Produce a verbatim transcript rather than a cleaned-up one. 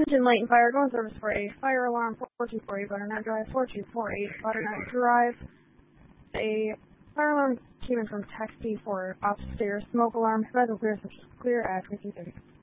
Attention, Light and Fire, going service for a fire alarm four two four eight, Butternut Drive, four two four eight, Butternut Drive. A fire alarm came in from taxi for upstairs smoke alarm. Red and clear, such as clear at twenty thirty.